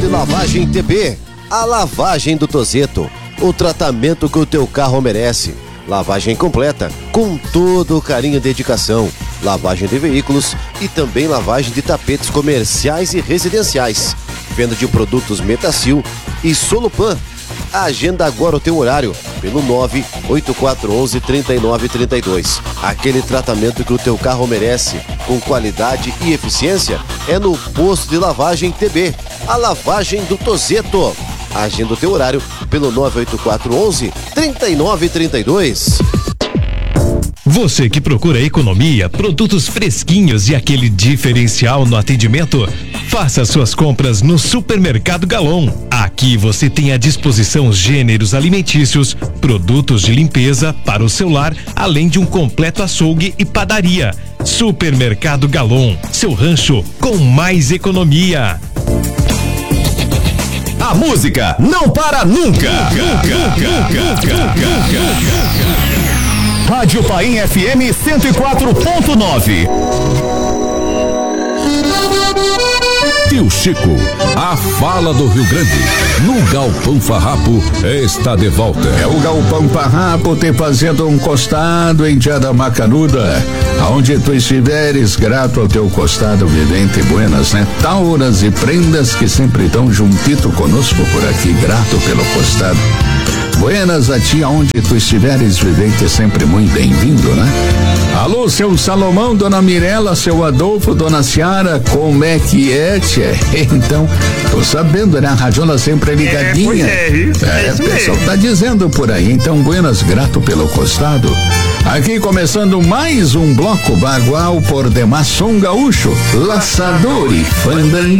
de lavagem TB, a lavagem do Tozeto, o tratamento que o teu carro merece. Lavagem completa, com todo o carinho e dedicação. Lavagem de veículos e também lavagem de tapetes comerciais e residenciais. Venda de produtos Metacil e Solupan. Agenda agora o teu horário pelo 98411-3932. Aquele tratamento que o teu carro merece, com qualidade e eficiência, é no posto de lavagem TB, a lavagem do Tozeto. Agenda o teu horário pelo 98411-3932. Você que procura economia, produtos fresquinhos e aquele diferencial no atendimento, faça suas compras no Supermercado Galon. Aqui você tem à disposição gêneros alimentícios, produtos de limpeza para o seu lar, além de um completo açougue e padaria. Supermercado Galon, seu rancho com mais economia. A música não para nunca. Rádio Paim FM 104.9. Tio Chico, a fala do Rio Grande, no Galpão Farrapo, está de volta. É o Galpão Farrapo te fazendo um costado em dia da macanuda, aonde tu estiveres, grato ao teu costado, vivente buenas, né? Tauras e prendas que sempre estão juntito conosco por aqui, grato pelo costado. Buenas a ti, aonde tu estiveres, vivente, sempre muito bem-vindo, né? Alô, seu Salomão, dona Mirela, seu Adolfo, dona Ciara, como é que é, tchê? Então, tô sabendo, né? A radiola sempre ligadinha. O pessoal tá dizendo por aí. Então, buenas, grato pelo costado. Aqui começando mais um bloco bagual por demais som gaúcho, laçador e fandangueiro.